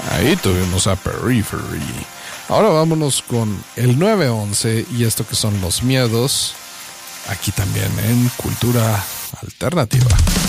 Ahí tuvimos a Periphery. Ahora vámonos con el 911 y esto que son Los Miedos, aquí también en Cultura Alternativa.